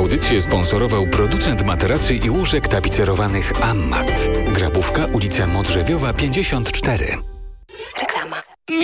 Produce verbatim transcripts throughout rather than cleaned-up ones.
Audycję sponsorował producent materacy i łóżek tapicerowanych Ammat. Grabówka, ulica Modrzewiowa pięćdziesiąt cztery. Reklama.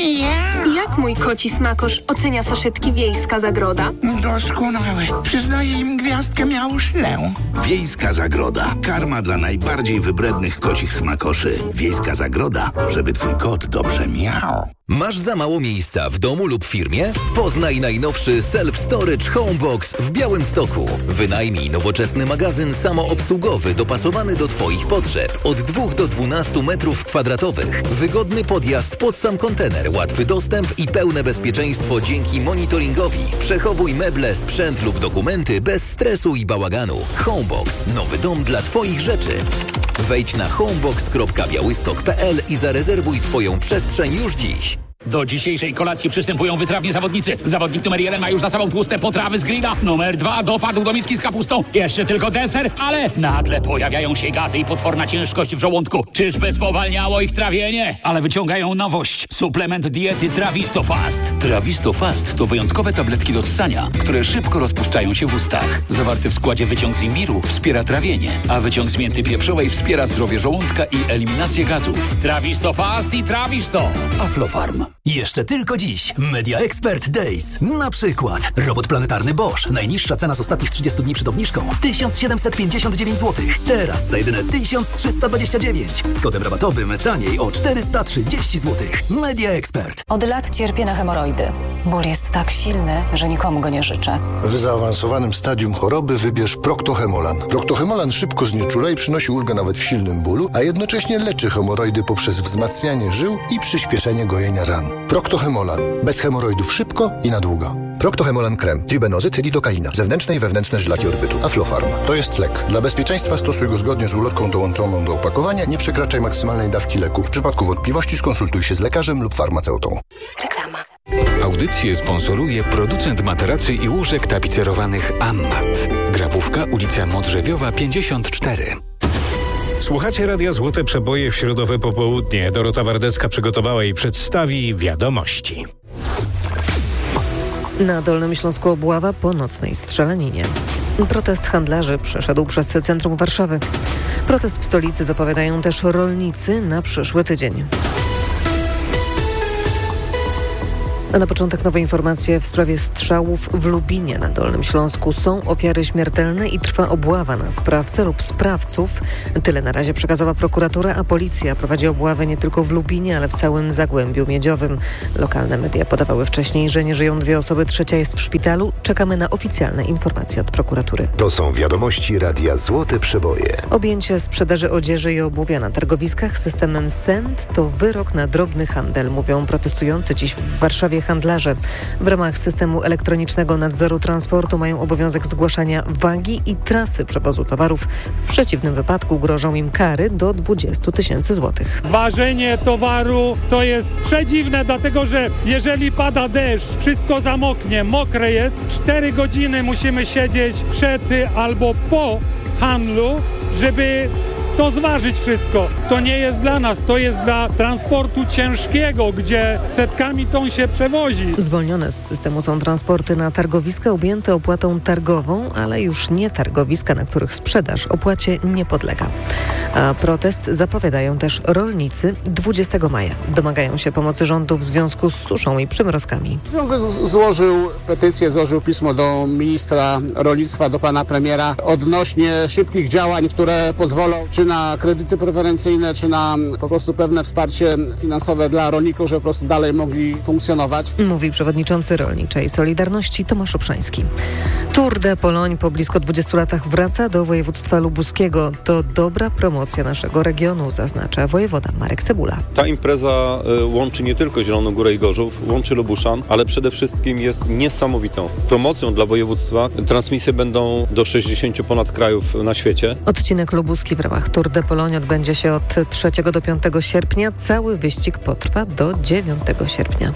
Jak mój koci smakosz ocenia saszetki Wiejska Zagroda? Doskonałe. Przyznaję im gwiazdkę miałuszlę. Wiejska Zagroda. Karma dla najbardziej wybrednych kocich smakoszy. Wiejska Zagroda, żeby twój kot dobrze miał. Masz za mało miejsca w domu lub firmie? Poznaj najnowszy Self-Storage Homebox w Białymstoku. Wynajmij nowoczesny magazyn samoobsługowy dopasowany do twoich potrzeb od dwóch do dwunastu metrów kwadratowych. Wygodny podjazd pod sam kontener, łatwy dostęp i pełne bezpieczeństwo dzięki monitoringowi. Przechowuj meble, sprzęt lub dokumenty bez stresu i bałaganu. Homebox. Nowy dom dla twoich rzeczy. Wejdź na homebox kropka białystok kropka p l i zarezerwuj swoją przestrzeń już dziś. Do dzisiejszej kolacji przystępują wytrawni zawodnicy. Zawodnik numer jeden ma już za sobą tłuste potrawy z grilla. Numer dwa dopadł do miski z kapustą. Jeszcze tylko deser, ale nagle pojawiają się gazy i potworna ciężkość w żołądku. Czyżby spowalniało ich trawienie? Ale wyciągają nowość. Suplement diety Travistofast. Travistofast to wyjątkowe tabletki do ssania, które szybko rozpuszczają się w ustach. Zawarty w składzie wyciąg z imbiru wspiera trawienie, a wyciąg z mięty pieprzowej wspiera zdrowie żołądka i eliminację gazów. Travistofast i Travisto. Aflofarm. Jeszcze tylko dziś Media Expert Days. Na przykład robot planetarny Bosch. Najniższa cena z ostatnich trzydziestu dni przed obniżką tysiąc siedemset pięćdziesiąt dziewięć złotych. Teraz za jedyne tysiąc trzysta dwadzieścia dziewięć. Z kodem rabatowym taniej o czterysta trzydzieści złotych. Media Expert. Od lat cierpię na hemoroidy. Ból jest tak silny, że nikomu go nie życzę. W zaawansowanym stadium choroby wybierz Proctohemolan. Proctohemolan szybko znieczula i przynosi ulgę nawet w silnym bólu, a jednocześnie leczy hemoroidy poprzez wzmacnianie żył i przyspieszenie gojenia ran. Proctohemolan. Bez hemoroidów szybko i na długo. Proctohemolan krem, tribenozyt, lidokaina, zewnętrzne i wewnętrzne żylaki orbytu. Aflofarm. To jest lek. Dla bezpieczeństwa stosuj go zgodnie z ulotką dołączoną do opakowania. Nie przekraczaj maksymalnej dawki leku. W przypadku wątpliwości skonsultuj się z lekarzem lub farmaceutą. Reklama. Audycję sponsoruje producent materacy i łóżek tapicerowanych Ammat. Grabówka, ulica Modrzewiowa pięćdziesiąt cztery. Słuchacie Radia Złote Przeboje w środowe popołudnie. Dorota Wardecka przygotowała i przedstawi wiadomości. Na Dolnym Śląsku obława po nocnej strzelaninie. Protest handlarzy przeszedł przez centrum Warszawy. Protest w stolicy zapowiadają też rolnicy na przyszły tydzień. A na początek nowe informacje w sprawie strzałów w Lubinie na Dolnym Śląsku. Są ofiary śmiertelne i trwa obława na sprawcę lub sprawców. Tyle na razie przekazała prokuratura, a policja prowadzi obławę nie tylko w Lubinie, ale w całym Zagłębiu Miedziowym. Lokalne media podawały wcześniej, że nie żyją dwie osoby, trzecia jest w szpitalu. Czekamy na oficjalne informacje od prokuratury. To są wiadomości Radia Złote Przeboje. Objęcie sprzedaży odzieży i obuwia na targowiskach systemem S E N T to wyrok na drobny handel, mówią protestujący dziś w Warszawie handlarze. W ramach systemu elektronicznego nadzoru transportu mają obowiązek zgłaszania wagi i trasy przewozu towarów. W przeciwnym wypadku grożą im kary do dwudziestu tysięcy złotych. Ważenie towaru to jest przedziwne, dlatego że jeżeli pada deszcz, wszystko zamoknie, mokre jest, cztery godziny musimy siedzieć przed albo po handlu, żeby to zważyć wszystko. To nie jest dla nas, to jest dla transportu ciężkiego, gdzie setkami ton się przewozi. Zwolnione z systemu są transporty na targowiska objęte opłatą targową, ale już nie targowiska, na których sprzedaż opłacie nie podlega. A protest zapowiadają też rolnicy dwudziestego maja. Domagają się pomocy rządu w związku z suszą i przymrozkami. Związek złożył petycję, złożył pismo do ministra rolnictwa, do pana premiera odnośnie szybkich działań, które pozwolą czy na kredyty preferencyjne, czy na po prostu pewne wsparcie finansowe dla rolników, żeby po prostu dalej mogli funkcjonować. Mówi przewodniczący Rolniczej Solidarności Tomasz Obszański. Tour de Pologne po blisko dwudziestu latach wraca do województwa lubuskiego. To dobra promocja naszego regionu, zaznacza wojewoda Marek Cebula. Ta impreza łączy nie tylko Zieloną Górę i Gorzów, łączy Lubuszan, ale przede wszystkim jest niesamowitą promocją dla województwa. Transmisje będą do sześćdziesięciu ponad krajów na świecie. Odcinek lubuski w ramach Tour de Pologne odbędzie się od trzeciego do piątego sierpnia. Cały wyścig potrwa do dziewiątego sierpnia.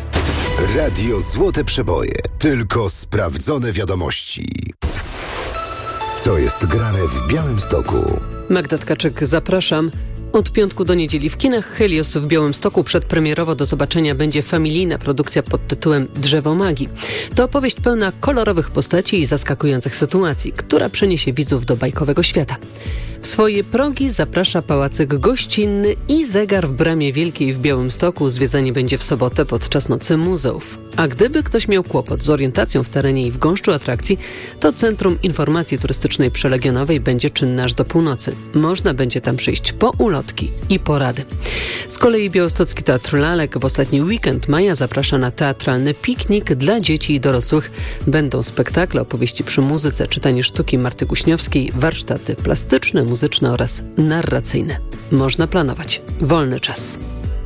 Radio Złote Przeboje. Tylko sprawdzone wiadomości. Co jest grane w Białymstoku? Magda Tkaczyk, zapraszam. Od piątku do niedzieli w kinach Helios w Białymstoku przedpremierowo do zobaczenia będzie familijna produkcja pod tytułem Drzewo Magii. To opowieść pełna kolorowych postaci i zaskakujących sytuacji, która przeniesie widzów do bajkowego świata. W swoje progi zaprasza pałacyk gościnny i zegar w Bramie Wielkiej w Białymstoku zwiedzanie będzie w sobotę podczas Nocy Muzeów. A gdyby ktoś miał kłopot z orientacją w terenie i w gąszczu atrakcji, to Centrum Informacji Turystycznej Przelegionowej będzie czynne aż do północy. Można będzie tam przyjść po ulotki i porady. Z kolei Białostocki Teatr Lalek w ostatni weekend maja zaprasza na teatralny piknik dla dzieci i dorosłych. Będą spektakle, opowieści przy muzyce, czytanie sztuki Marty Kuśniowskiej, warsztaty plastyczne, muzyczne oraz narracyjne. Można planować wolny czas.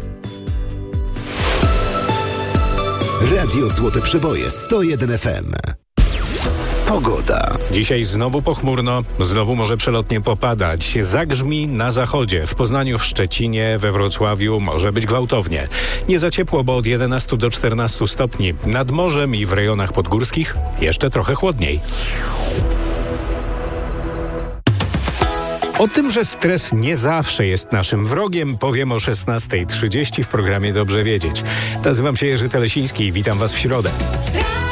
Radio Złote Przeboje sto jeden F M. Pogoda. Dzisiaj znowu pochmurno, znowu może przelotnie popadać. Zagrzmi na zachodzie, w Poznaniu, w Szczecinie, we Wrocławiu może być gwałtownie. Nie za ciepło, bo od jedenastu do czternastu stopni. Nad morzem i w rejonach podgórskich jeszcze trochę chłodniej. O tym, że stres nie zawsze jest naszym wrogiem, powiem o szesnasta trzydzieści w programie Dobrze Wiedzieć. Nazywam się Jerzy Telesiński i witam Was w środę.